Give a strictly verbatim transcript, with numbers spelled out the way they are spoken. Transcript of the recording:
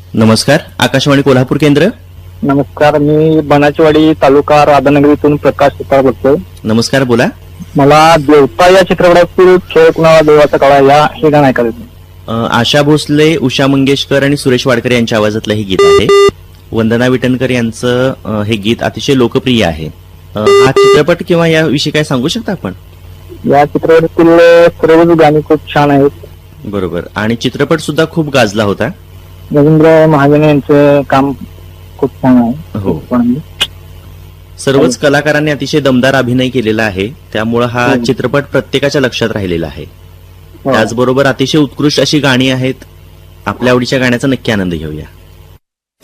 नमस्कार, आकाशवाणी कोल्हापूर केंद्र. नमस्कार, मी बनाचीवाडी तालुका राधानगरीतून प्रकाश सुतार बोलतोय. नमस्कार, बोला. मला देवता या चित्रपटातील खेळ कुणाला देवाचा काळा या हे गाणं ऐकायचं. अ, आशा भोसले, उषा मंगेशकर आणि सुरेश वाडकर यांच्या आवाजातलं हे गीत आहे. वंदना विटणकर यांचं अ, हे गीत अतिशय लोकप्रिय आहे. अ, हा चित्रपट किंवा याविषयी काय सांगू शकता आपण? या चित्रपटातील सर्वच गाणी खूप छान आहेत. बरोबर, आणि चित्रपट सुद्धा खूप गाजला होता. रवींद्र महाजन यांचं काम खूप छान आहे. हो. पण सर्वच कलाकारांनी अतिशय दमदार अभिनय केलेला आहे, त्यामुळे हा चित्रपट प्रत्येकाच्या लक्षात राहिलेला आहे. त्याचबरोबर अतिशय उत्कृष्ट अशी गाणी आहेत. आपल्या आवडीच्या गाण्याचा नक्की आनंद घेऊया.